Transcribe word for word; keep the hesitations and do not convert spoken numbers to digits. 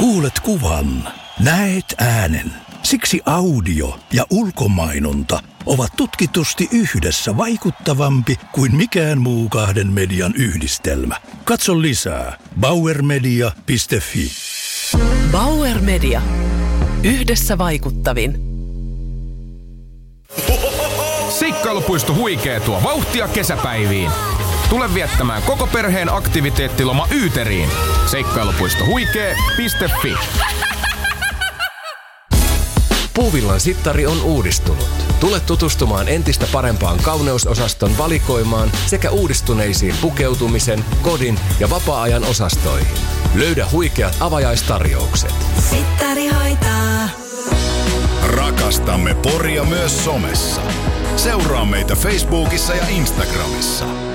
Kuulet kuvan, näet äänen. Siksi audio ja ulkomainonta ovat tutkitusti yhdessä vaikuttavampi kuin mikään muu kahden median yhdistelmä. Katso lisää bauer media piste fi. Bauer Media. Yhdessä vaikuttavin. Seikkailupuisto Huikee tuo vauhtia kesäpäiviin. Tule viettämään koko perheen aktiviteettiloma Yyteriin. Seikkailupuisto Huikee piste fi. Puuvillan sittari on uudistunut. Tule tutustumaan entistä parempaan kauneusosaston valikoimaan sekä uudistuneisiin pukeutumisen, kodin ja vapaa-ajan osastoihin. Löydä huikeat avajaistarjoukset. Sittari hoitaa. Rakastamme Poria myös somessa. Seuraa meitä Facebookissa ja Instagramissa.